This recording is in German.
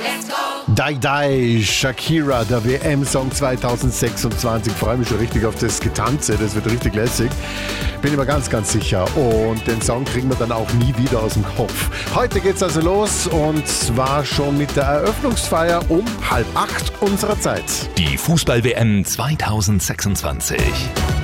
Die Die, Shakira, der WM-Song 2026. Ich freue mich schon richtig auf das Getanze, das wird richtig lässig. Bin ich mir ganz, ganz sicher. Und den Song kriegen wir dann auch nie wieder aus dem Kopf. Heute geht's also los und zwar schon mit der Eröffnungsfeier um 7:30 unserer Zeit. Die Fußball-WM 2026.